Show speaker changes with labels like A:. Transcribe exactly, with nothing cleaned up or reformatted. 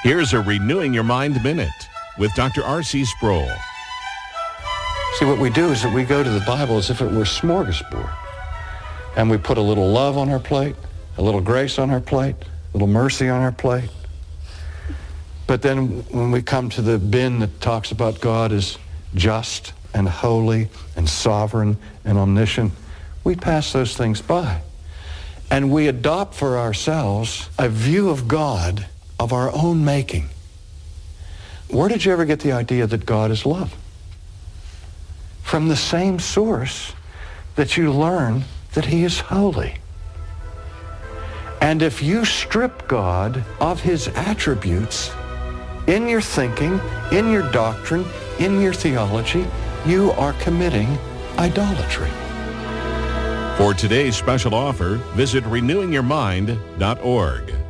A: Here's a Renewing Your Mind Minute with Doctor R C Sproul.
B: See, what we do is that we go to the Bible as if it were a smorgasbord. And we put a little love on our plate, a little grace on our plate, a little mercy on our plate. But then when we come to the bin that talks about God as just and holy and sovereign and omniscient, we pass those things by. And we adopt for ourselves a view of God of our own making. Where did you ever get the idea that God is love? From the same source that you learn that he is holy. And if you strip God of his attributes in your thinking, in your doctrine, in your theology, you are committing idolatry.
A: For today's special offer, visit renewing your mind dot org.